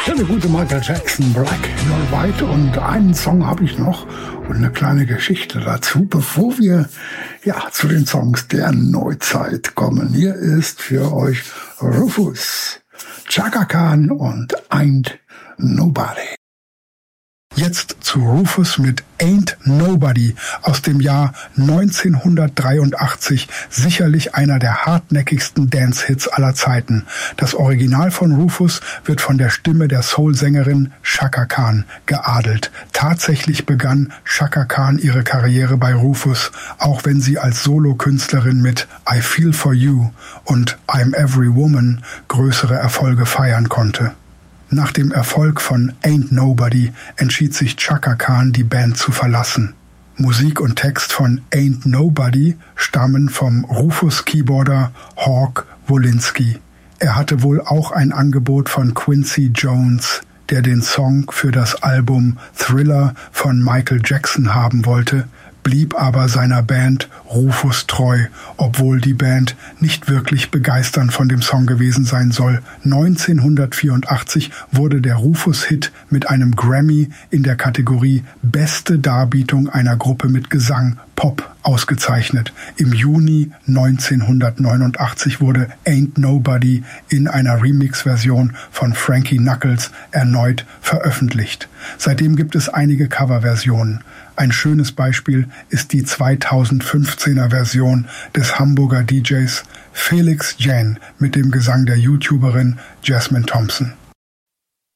Ja, der gute Michael Jackson, Black, You're White. Und einen Song habe ich noch und eine kleine Geschichte dazu, bevor wir zu den Songs der Neuzeit kommen. Hier ist für euch Rufus, Chaka Khan und Ain't Nobody. Jetzt zu Rufus mit Ain't Nobody aus dem Jahr 1983, sicherlich einer der hartnäckigsten Dance-Hits aller Zeiten. Das Original von Rufus wird von der Stimme der Soul-Sängerin Chaka Khan geadelt. Tatsächlich begann Chaka Khan ihre Karriere bei Rufus, auch wenn sie als Solokünstlerin mit I Feel For You und I'm Every Woman größere Erfolge feiern konnte. Nach dem Erfolg von Ain't Nobody entschied sich Chaka Khan, die Band zu verlassen. Musik und Text von Ain't Nobody stammen vom Rufus-Keyboarder Hawk Wolinski. Er hatte wohl auch ein Angebot von Quincy Jones, der den Song für das Album Thriller von Michael Jackson haben wollte, blieb aber seiner Band Rufus treu, obwohl die Band nicht wirklich begeisternd von dem Song gewesen sein soll. 1984 wurde der Rufus-Hit mit einem Grammy in der Kategorie Beste Darbietung einer Gruppe mit Gesang Pop ausgezeichnet. Im Juni 1989 wurde Ain't Nobody in einer Remix-Version von Frankie Knuckles erneut veröffentlicht. Seitdem gibt es einige Coverversionen. Ein schönes Beispiel ist die 2015er Version des Hamburger DJs Felix Jan mit dem Gesang der YouTuberin Jasmine Thompson.